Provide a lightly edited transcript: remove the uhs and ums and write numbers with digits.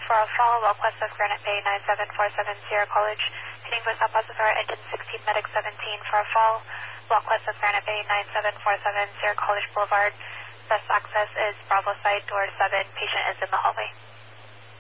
for a fall, West of Granite Bay 9747 Sierra College, heading for South Pacific, engine 16, medic 17 for a fall, West of Granite Bay 9747 Sierra College Boulevard. Best access is Bravo side, door 7, patient is in the hallway.